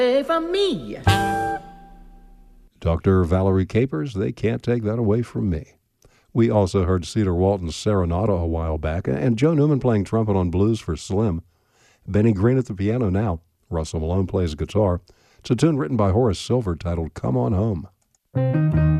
For me. Dr. Valerie Capers, they can't take that away from me. We also heard Cedar Walton's Serenata a while back, and Joe Newman playing trumpet on Blues for Slim. Benny Green at the piano now. Russell Malone plays guitar. It's a tune written by Horace Silver titled Come On Home.